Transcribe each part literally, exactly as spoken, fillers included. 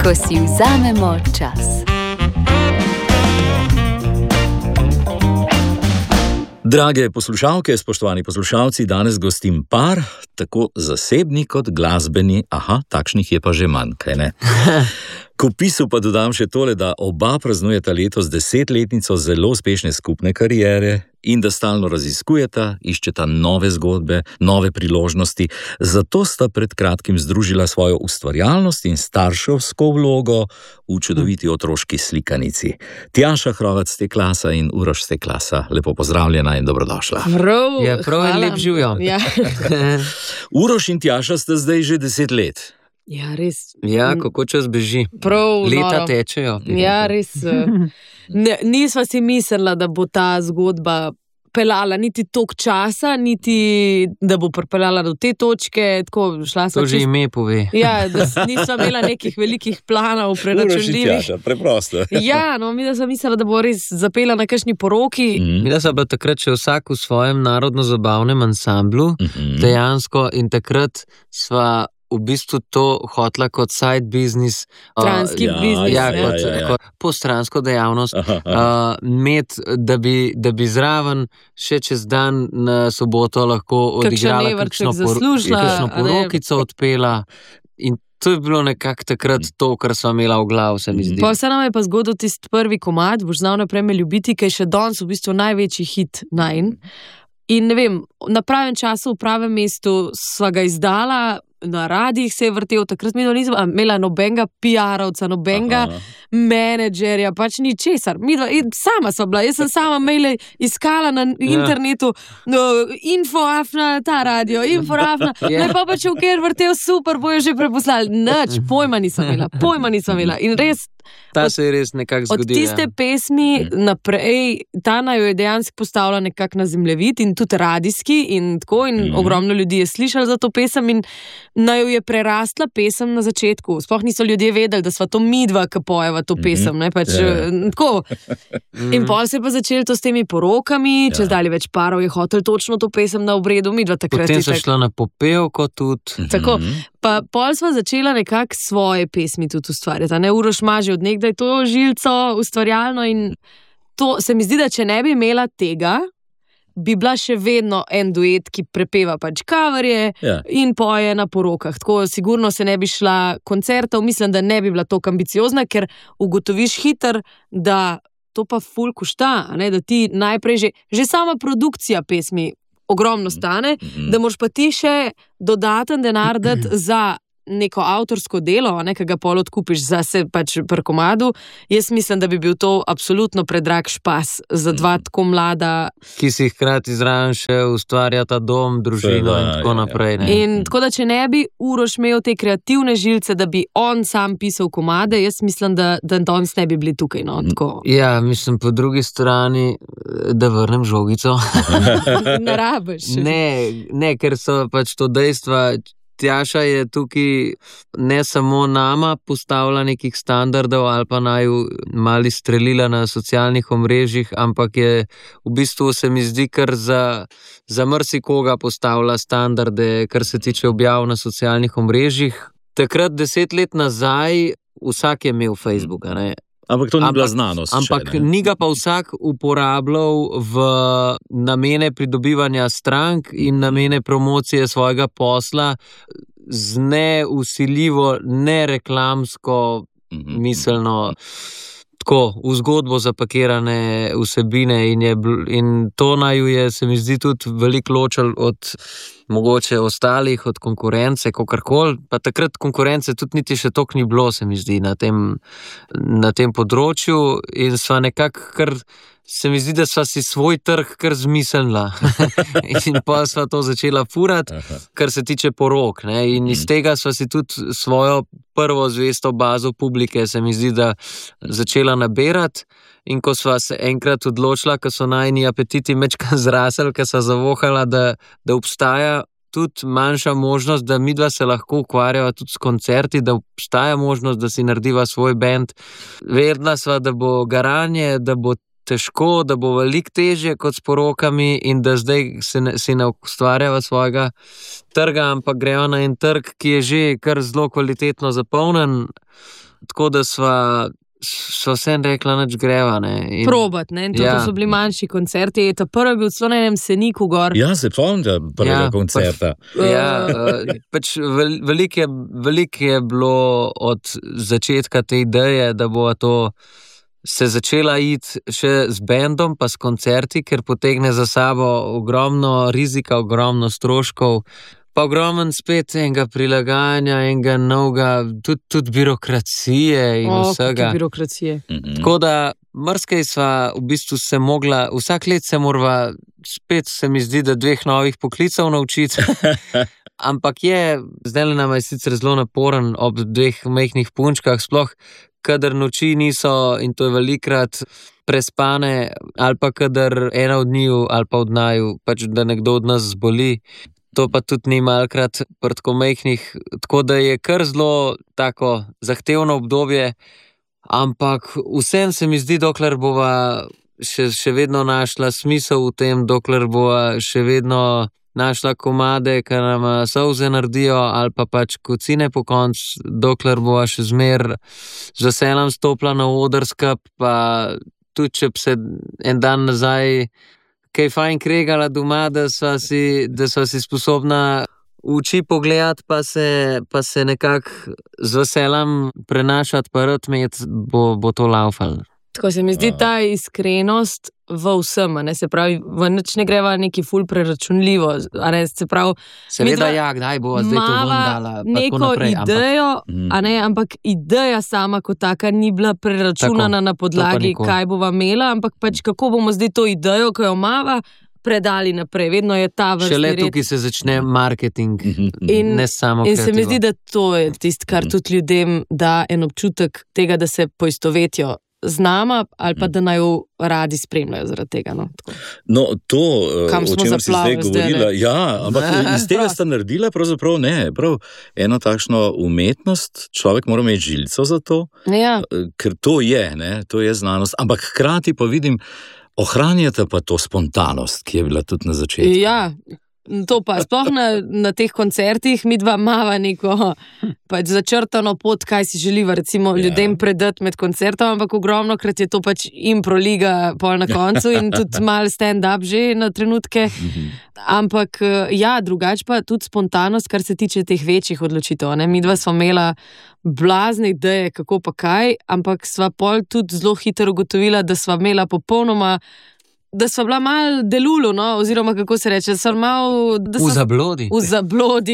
ko si vzamemo čas. Drage poslušalke, spoštovani poslušalci, danes gostim par, tako zasebni kot glasbeni, aha, takšnih je pa že manj, kaj ne? K opisu pa dodam še tole, da oba praznujeta letos desetletnico zelo uspešne skupne kariere in da stalno raziskujeta, iščeta nove zgodbe, nove priložnosti, zato sta pred kratkim združila svojo ustvarjalnost in starševsko vlogo v čudoviti otroški slikanici. Tjaša Hrovac Steklasa in Uroš Steklasa, lepo pozdravljena in dobrodošla. Prav, ja, prav in lep živijo. Ja. Uroš in Tjaša sta zdaj že deset let. Ja, res. Ja, kako čas beži. Prav, Leta noro. tečejo. Ja, res. Ne, nisva si mislila, da bo ta zgodba pelala niti toliko časa, niti da bo pripeljala do te točke. Tako, šla To že čist... ime pove. Ja, da nisva imela nekih velikih planov Uroš in preračunljivih. Tjaša, preprosto. Ja, no, mi da sem mislila, da bo res zapela na kakšni poroki. Mhm. Mi da sva bila takrat še vsak v svojem narodno-zabavnem ansamblu, Mhm. dejansko, in takrat sva v bistvu to hotla kot side business, Stranski ja, biznis. ja, ne. kot, ja, ja. kot postransko dejavnost, Aha, aha. uh, imeti, da bi, da bi zraven še čez dan na soboto lahko Kakšen odigrala nevrček kakšno, por, zaslužila, kakšno a ne. porokico odpela. In to je bilo nekako takrat to, kar sva imela v glavu, se mi zdi. Pa se nam je pa zgodil tisti prvi komad, Boš znal naprej me ljubiti, ki je še danes v bistvu največji hit najin. In ne vem, na pravem času, v pravem mestu sva ga izdala, na radijih se je vrtel, takrat mi nismo imela nobenega pi ar-ovca, nobenega Aha. menedžerja, pač ni česar. Midva, sama sva bila, jaz sem sama maile iskala na internetu, no, info afna, ta radio, info afna, Ja. ne pa pa če v kjer vrtel, super, bojo že preposlali. Nič, pojma nisem imela, pojma nisem imela. In res, Ta se je res nekako od zgodila. tiste pesmi naprej, ta naj jo je dejansko postavila nekako na zemljevid in tudi radijski in tako, in Mhm. ogromno ljudi je slišalo za to pesem in naj jo je prerastla pesem na začetku. Sploh niso ljudje vedeli, da sva to midva, ki pojeva to pesem, ne, pač, Ja, ja. eh, tako. In pol se je pa začelo to s temi porokami, Ja. čez dalje več parov je hotel točno to pesem na obredu, midva takrat. Potem so itak. šla na popevko tudi. Tako, Mhm. pa pol sva začela nekako svoje pesmi tudi ustvarjati. a Ne, Uroš ima že od nekdaj to žilco ustvarjalno in to se mi zdi, da če ne bi imela tega, bi bila še vedno en duet, ki prepeva pač coverje Ja. in poje na porokah. Tako sigurno se ne bi šla koncertov, mislim, da ne bi bila tako ambiciozna, ker ugotoviš hitro, da to pa ful košta, a ne, da ti najprej že, že sama produkcija pesmi ogromno stane, Mhm. da moraš pa ti še dodaten denar dati za neko avtorsko delo, a ne, ki ga pol odkupiš zase pač pri komadu. Jaz mislim, da bi bil to absolutno predrag špas za dva tako mlada. Ki si hkrati zraven še ustvarja ta dom, družino Seveda, in tako ja, ja. naprej. Ne? In tako da, če ne bi Uroš imel te kreativne žilce, da bi on sam pisal komade, jaz mislim, da, da danes ne bi bili tukaj. No, tako. Ja, mislim, po drugi strani, da vrnem žogico. Ne rabiš. ne, ne, ker so pač to dejstva. Tjaša je tukaj ne samo nama postavila nekih standardov ali pa naju mali strelila na socialnih omrežjih, ampak je v bistvu se mi zdi kar za, za marsikoga postavila standarde, kar se tiče objav na socialnih omrežjih. Takrat deset let nazaj vsak je imel Facebook, a ne? Ampak to ni Ampak- bila znanost. Ampak še, ne? ni ga pa vsak uporabljal v namene pridobivanja strank in namene promocije svojega posla z neusiljivo, nereklamsko, Mhm. miselno, tako v zgodbo zapakirane vsebine in, je, bl- in to naju je, se mi zdi, tudi veliko ločal od mogoče ostalih, od konkurence, kakorkoli. Pa takrat konkurence tudi niti še toliko ni bilo, se mi zdi, na tem, na tem področju in sva nekako kar, se mi zdi, da sva si svoj trg kar zmislila in pa sva to začela furati, Aha. kar se tiče porok, ne? In iz tega sva si tudi svojo prvo zvesto bazo publike, se mi zdi, da začela nabirati. In ko sva se enkrat odločila, ko so najni apetiti mečkan zrasli, ko sva zavohala, da, da obstaja tudi manjša možnost, da midva se lahko ukvarjava tudi s koncerti, da obstaja možnost, da si narediva svoj bend. Vedela sva, da bo garanje, da bo težko, da bo veliko težje kot s porokami in da zdaj se ne, si ne ustvarjava svojega trga, ampak grejo na en trg, ki je že kar zelo kvalitetno zapolnjen. tako da sva, sva vsem rekla, nič greva. Ne. In, Probat, ne, in to, ja. to so bili manjši koncerti. Ta prvi bil celo na enem Seniku gor. Ja, se spomnim prvega Ja, koncerta. Ja, uh, pač vel, veliko je, velik je bilo od začetka te ideje, da bo to se začela iti še z bendom, pa s koncerti, ker potegne za sabo ogromno rizika, ogromno stroškov, pa ogromno spet enega prilagajanja, enega novega, tudi, tudi birokracije in O, vsega. kakšne birokracije. Mhm. Tako da mrskej sva v bistvu se mogla, vsak let se morava, spet se mi zdi, da dveh novih poklicev naučiti. Ampak je, zdaj nama je sicer zelo naporen ob dveh mehkih punčkah, sploh kadar noči niso in to je velikrat prespane, ali pa kadar ena od njiju ali pa od naju, pač da nekdo od nas zboli. To pa tudi ni malkrat pri tako mehkih, tako da je kar zelo tako zahtevno obdobje, ampak vsem se mi zdi, dokler bova še, še vedno našla smisel v tem, dokler bova še vedno našla komade, ki nam solze naredijo, ali pa pač kocine po koncu, dokler bova še zmer z veseljem stopila na oder skup, pa tudi če bi se en dan nazaj kaj fajn kregala doma, da sva si, da sva si sposobna v oči pogledati, pa se, pa se nekako z veseljem prenašati, pa rad imeti, bo, bo to laufal. Tako se mi zdi ta iskrenost v vsem, ne, se pravi, v nič ne greva neki ful preračunljivo, a ne, se pravi, Seveda, ja, kdaj bo zdaj to ven dala, pa tako neko naprej, ampak- idejo, a ne, ampak ideja sama kot taka ni bila preračunana Tako, na podlagi, to pa nikoli. kaj bova imela, ampak pač kako bomo zdaj to idejo, ko jo mava, predali naprej. Vedno je ta vrstni Šele red. tukaj se začne marketing, In- ne samo In se mi kreativa. zdi, da to je tisto, kar tudi ljudem da en občutek tega, da se poistovetijo z nama, ali pa da naj jo radi spremljajo zaradi tega. No, tako. No, to, Kam o smo čemer si zdaj zaplavili zdaj, govorila, ne? ja, ampak iz tega sta naredila pravzaprav ne, prav eno takšno umetnost, človek mora imeti žilico za to, Ja, ker to je, ne, to je znanost, ampak hkrati pa vidim, ohranjate pa to spontanost, ki je bila tudi na začetku. ja, to pa sploh na, na teh koncertih mi dva mava neko pač začrtano pot, kaj si želiva recimo Ja. ljudem predati med koncertom, ampak ogromno krat je to pač improliga pol na koncu in tudi mal stand-up že na trenutke. Ampak ja, drugače pa tudi spontanost, kar se tiče teh večjih odločitev. Ne? Mi dva smo imela blazne ideje, kako pa kaj, ampak sva pol tudi zelo hitro ugotovila, da sva imela popolnoma, da sva bila mal delulu, no? Oziroma kako se reče, da sva mal, da V sva zablodi. v zablodi,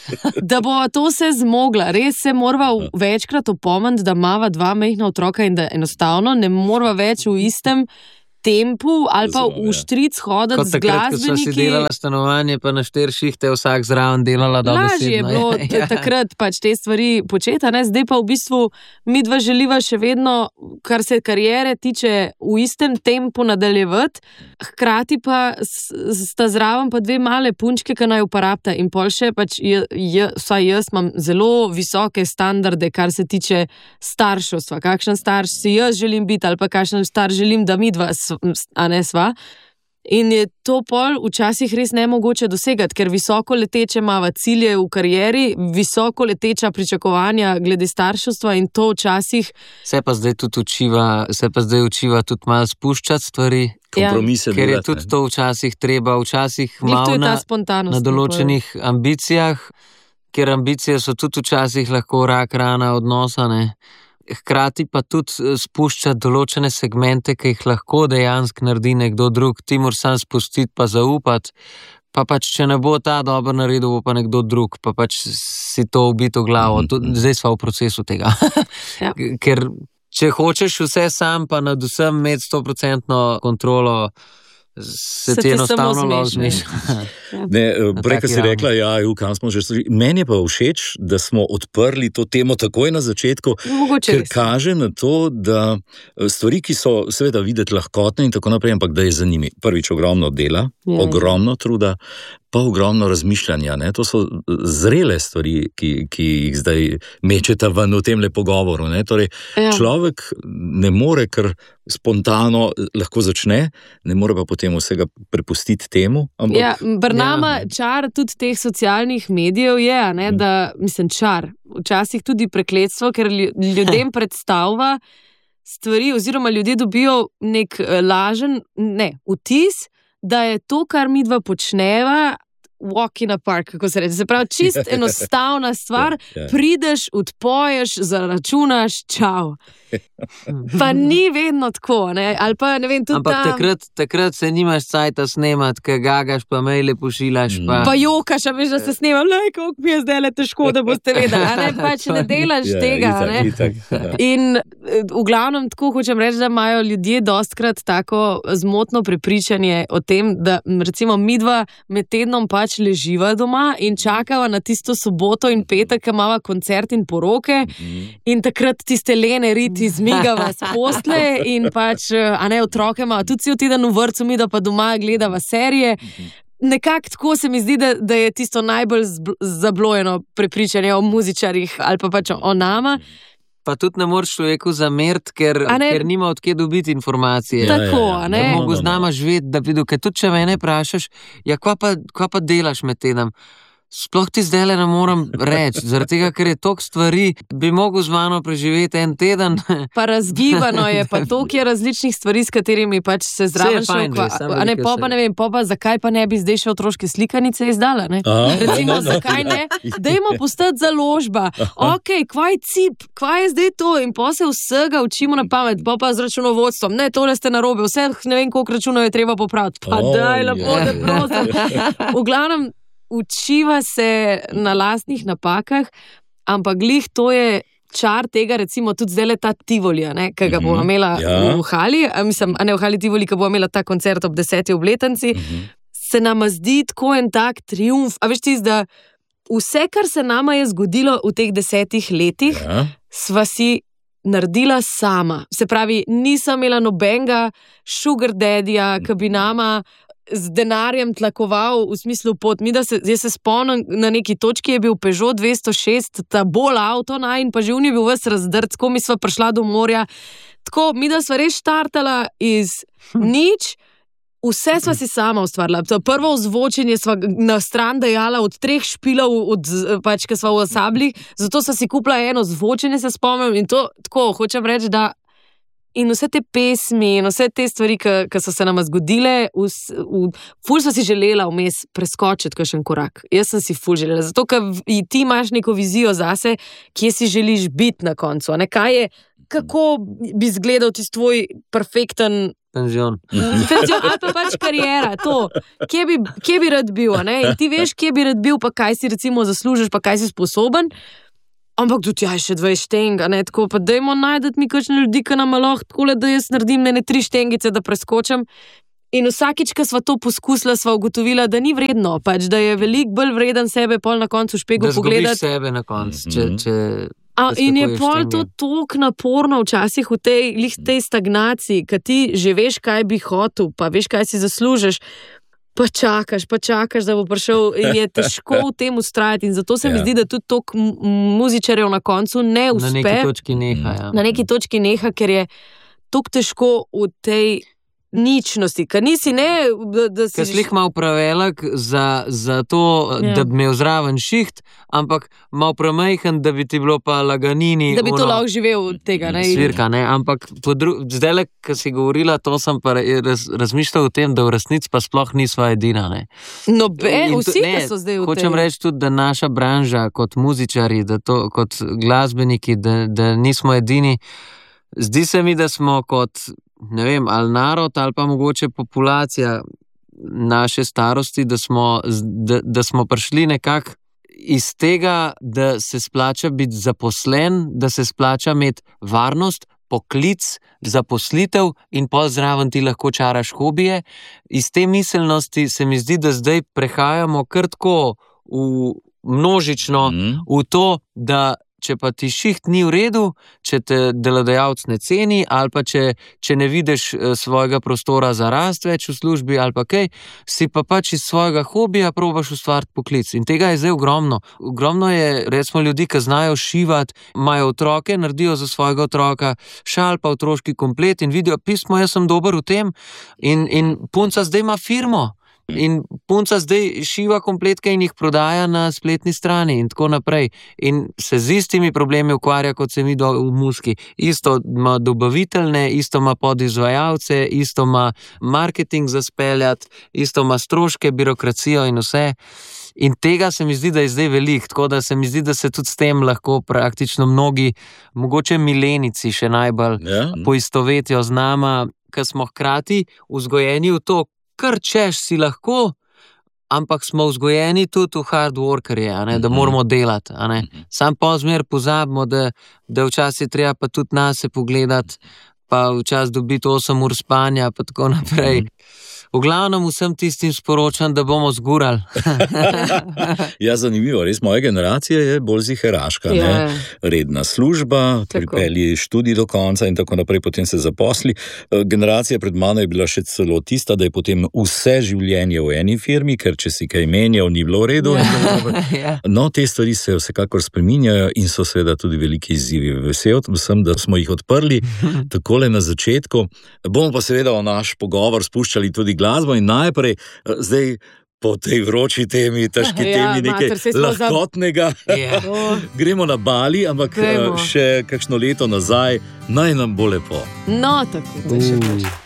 da bo to vse zmogla. Res se morava večkrat opomniti, da imava dva majhna otroka in da enostavno ne morava več v istem tempu ali pa Razumem, v ja. štric hoditi Kot z takrat, ko sva si glasbeniki. delala stanovanje, pa na štiri šihte vsak zraven delala dobro. Lažje je bilo t- takrat pač te stvari početi, a ne? Zdaj pa v bistvu mi dva želiva še vedno, kar se kariere tiče, v istem tempu nadaljevati, hkrati pa s- sta zraven pa dve male punčke, ki naj uporabita in pol še pač, je, je, vsaj jaz imam zelo visoke standarde, kar se tiče starševstva, kakšen starš si jaz želim biti ali pa kakšen starš želim, da mi dva, s- a ne sva. In je to pol včasih res nemogoče dosegati, ker visoko leteče imava cilje v karieri, visoko leteča pričakovanja glede starševstva in to včasih. Se pa zdaj tudi učiva, se pa zdaj učiva tudi malo spuščati stvari, Kompromise ker je delati, tudi ne. to včasih treba, včasih Glih to malo je ta na, spontanost. na določenih ambicijah, ker ambicije so tudi včasih lahko rak rana odnosa, ne. Hkrati pa tudi eh, spuščati določene segmente, ki jih lahko dejansko naredi nekdo drug, ti moraš sam spustiti pa zaupati, pa pač če ne bo ta dobro naredil, bo pa nekdo drug, pa pač si to ubito glavo. To, zdaj sva v procesu tega. Ja. Ker če hočeš vse sam, pa nad vsem imeti sto procentno kontrolo, se, Se ti ti enostavno samo lahko zmeši, zmeša. Ne, prej, ko taki si ravni. rekla, ja, ju, kam smo že šli. Meni je pa všeč, da smo odprli to temo takoj na začetku, Mogoče ker res. kaže na to, da stvari, ki so seveda videti lahkotne in tako naprej, ampak da je za njimi prvič ogromno dela, Ja, ja. ogromno truda, pa ogromno razmišljanja. Ne? To so zrele stvari, ki, ki jih zdaj mečeta ven v tem pogovoru. Ne? Torej, ja. Človek ne more kar spontano lahko začne, ne more pa potem vsega prepustiti temu. Ampak... Ja, Brnama ja. Čar tudi teh socialnih medijev je, ne, da, mislim, čar, včasih tudi prekletstvo, ker ljudem predstavlja stvari, oziroma ljudje dobijo nek lažen, ne, vtis, da je to, kar mi dva počneva, walk in a park, kako se reče. Se pravi, čist enostavna stvar, yeah, yeah. prideš, odpoješ, zaračunaš, čau. Pa ni vedno tako, ne? Ali pa ne vem, tudi ampak tam... takrat, takrat se nimaš cajta snemat, kaj gagaš, pa maile pošiljaš, pa... Pa jokaš, a veš, da se snemam, lej, koliko mi je zdaj le težko, da boste vedeli, a ne, pa če ne delaš yeah, tega, itak, ne? Itak, ja. In v glavnem tako hočem reči, da imajo ljudje dostkrat tako zmotno prepričanje o tem, da recimo midva med tednom pač leživa doma in čakava na tisto soboto in petek, ki imava koncert in poroke mm. in takrat tiste lene riti zmigava z postle in pač, a ne, otroke ima tudi cel teden v vrtcu, mi da pa doma gledava serije. Nekako tako se mi zdi, da, da je tisto najbolj zablojeno prepričanje o muzičarjih ali pa pač o nama. Pa tudi ne moreš človeku zameriti, ker, ker nima od kje dobiti informacije. Tako, a ne? Da mogo z nama živeti, da vidu, ker tudi če mene vprašaš, ja, kva pa, kva pa delaš med tednom? Sploh ti zdaj ne moram reči, zaradi tega, ker je toliko stvari, bi mogel z mano preživeti en teden. Pa razgibano je, pa toliko je različnih stvari, s katerimi pač se zraven še ukvarja. A ne, pa pa ne vem, pa pa zakaj pa ne bi zdaj še otroške slikanice izdala, ne? Aha, recimo, ne, ne, zakaj ne? Dajmo postati založba. Ok, kvaj cip, kvaj je zdaj to? In pa se vsega učimo na pamet, pa pa z računovodstvom. Ne, tole ste narobe, vse ne vem, koliko računov je treba popraviti. Pa oh, daj, lepo, yeah. da prosim. V glavnem, učiva se na lastnih napakah, ampak glih to je čar tega, recimo tudi zdaj le ta Tivolija, ne, ki ga bo imela ja. v Hali, a, mislim, a ne v Hali Tivoli, ki bo imela ta koncert ob deseti obletnici, uh-huh. se nama zdi tako en tak triumf. A veš tisti, da vse, kar se nama je zgodilo v teh desetih letih, ja. sva si naredila sama. Se pravi, nisem imela nobenega sugar daddyja, ki bi nama z denarjem tlakoval v smislu pot. Mi, da se, jaz se spomnim, na neki točki je bil Peugeot dvesto šest, ta bolj avto naj in pa že on je bil ves razdrt, tako mi sva prišla do morja. Tako, mi da sva res štartala iz nič, vse sva si sama ustvarila. To prvo ozvočenje sva na stran dajala od treh špilov, od, pač, ki sva v sablih, zato sva si kupila eno zvočenje, se spomnim, in to, tako, hočem reči, da in vse te pesmi in vse te stvari, ki so se nama zgodile, v, v, ful so si želela vmes preskočiti kakšen korak. Jaz sem si ful želela, zato ker ti imaš neko vizijo zase, kje si želiš biti na koncu. Ne? Kaj je, kako bi izgledal tisti tvoj perfekten penzion. Penzion, ali pa pač karijera, to. Kje bi, kje bi rad bil, ne? In ti veš, kje bi rad bil, pa kaj si recimo zaslužiš, pa kaj si sposoben. Ampak tudi ja, še dve štenga, ne, tako pa dajmo najdeti mi kakšne ljudi, ki nam lahko takole, da jaz naredim ne tri štengice, da preskočem. In vsakič, ko sva to poskusila, sva ugotovila, da ni vredno, pač, da je veliko bolj vreden sebe pol na koncu špegu pogledati. Da zgubiš sebe na koncu, če... če... A, in je pol to toliko naporno včasih v tej, lih tej stagnaciji, kad ti že veš, kaj bi hotel, pa veš, kaj si zaslužiš, pa čakaš, pa čakaš, da bo prišel in je težko v tem ustrajati. In zato se mi ja. zdi, da tudi toliko muzičarjev na koncu ne uspe. Na neki točki neha, ja. Na neki točki neha, ker je toliko težko v tej ničnosti, ker nisi ne... Da, da si... Ker slih mal pravelak za, za to, ja. da bi imel zraven šiht, ampak mal premejhen, da bi ti bilo pa laganini. Da bi to lahko živel od tega, ne? Svirka, ne? Ampak dru... zdaj le, ko si govorila, to sem pa raz, razmišljal o tem, da v resnici pa sploh nisva edina, ne? No, be, vsi pa so zdaj v tem. Hočem reči tudi, da naša branža kot muzičari, da to, kot glasbeniki, da, da nismo edini. Zdi se mi, da smo kot, ne vem, ali narod, ali pa mogoče populacija naše starosti, da smo, da, da smo prišli nekako iz tega, da se splača biti zaposlen, da se splača imeti varnost, poklic, zaposlitev in pol zraven ti lahko čaraš hobije. Iz te miselnosti se mi zdi, da zdaj prehajamo kar tako v množično mm. v to, da če pa ti šiht ni v redu, če te delodajalec ne ceni, ali pa če, če ne vidiš svojega prostora za rast več v službi, ali pa kaj, si pa pač iz svojega hobija probaš ustvariti poklic. In tega je zdaj ogromno. Ogromno je, recimo, ljudi, ki znajo šivati, imajo otroke, naredijo za svojega otroka šal pa otroški komplet in vidijo pismo, jaz sem dober v tem. In, in punca zdaj ima firmo. In punca zdaj šiva kompletke in jih prodaja na spletni strani in tako naprej. In se z istimi problemi ukvarja, kot se mi do v muski. Isto ima dobaviteljne, isto ima podizvajalce, isto ima marketing za speljati, isto ima stroške, birokracijo in vse. In tega se mi zdi, da je zdaj veliko, tako da se mi zdi, da se tudi s tem lahko praktično mnogi, mogoče milenici še najbolj Ja. poistovetijo z nama, ker smo hkrati vzgojeni v to, kar češ si lahko, ampak smo vzgojeni tudi v hard workerje, a ne, da moramo delati. A ne. Sam pozmer pozabimo, da, da včasih treba pa tudi nas se pogledati, pa včasih dobiti osem ur spanja, pa tako naprej. V glavnem vsem tistim sporočam, da bomo zgurali. Ja, zanimivo, res moja generacija je bolj ziheraška, Ja. ne? Redna služba, Tako. pripelji študij do konca in tako naprej, potem se zaposli. Eh, Generacija pred mano je bila še celo tista, da je potem vse življenje v eni firmi, ker če si kaj menjal, ni bilo v redu. in tako naprej. Ja. No, te stvari se vsekakor spreminjajo in so seveda tudi veliki izzivi. Vesel sem, da smo jih odprli takole na začetku. Bomo pa seveda v naš pogovor spuščali tudi glasbo in najprej, eh, zdaj po tej vroči temi, težki Ja, temi, nekaj mater, saj smo za- lahkotnega. Ja. O, Gremo na Bali, ampak eh, Gremo. še kakšno leto nazaj, naj nam bo lepo. no, tako da še pač.